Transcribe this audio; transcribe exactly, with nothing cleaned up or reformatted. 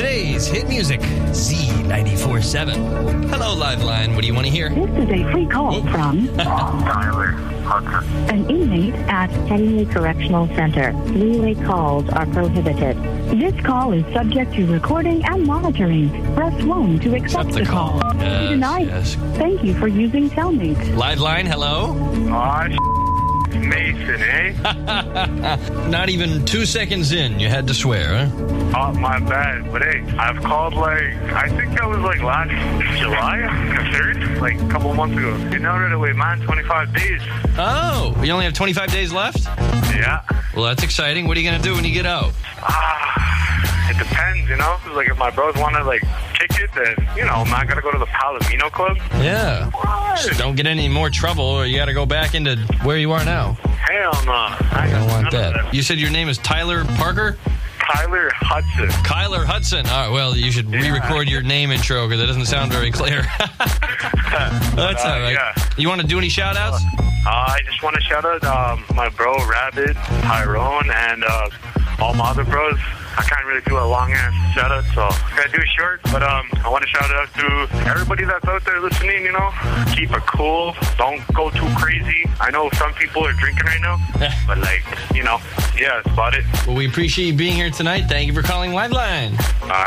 Today's hit music, Z ninety-four point seven. Hello, Liveline. What do you want to hear? This is a free call Oh. from Tyler Hudson. an inmate at Henley Correctional Center. Three-way calls are prohibited. This call is subject to recording and monitoring. Press one to accept the the call. call. To Yes, deny. yes. Thank you for using Cellmate. Liveline, hello? Aw, sh- Mason, eh? Not even two seconds in, you had to swear, huh? Oh, my bad. But hey, I've called like, I think that was like last July, the third, like a couple months ago. And now right away, man, twenty-five days. Oh, you only have twenty-five days left? Yeah. Well, that's exciting. What are you going to do when you get out? Ah, it depends, you know? Like if my bros want to like kick it, then, you know, man, I got to go to the Palomino Club. Yeah. Just don't get any more trouble or you got to go back into where you are now. Hell no. I I don't want none of that. You said your name is Tyler Parker? Tyler Hudson. Kyler Hudson. All right, well, you should re-record your name intro because it doesn't sound very clear. That's Uh, all right. yeah. You want to do any shout-outs? Uh, I just want to shout out um, my bro, Rabbit, Tyrone, and uh, all my other bros. I can't really do a long-ass shout-out, so I'm going to do it short. But um, I want to shout out to everybody that's out there listening, you know. Keep it cool. Don't go too crazy. I know some people are drinking right now, but, like, you know, yeah, that's about it. Well, we appreciate you being here tonight. Thank you for calling Liveline. All right.